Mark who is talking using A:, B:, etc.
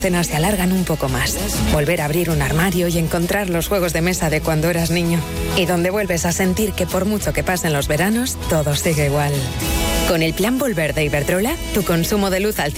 A: cenas se alargan un poco más. Volver a abrir un armario y encontrar los juegos de mesa de cuando eras niño. Y donde vuelves a sentir que por mucho que pasen los veranos, todo sigue igual. Con el plan Volver de Iberdrola, tu consumo de luz al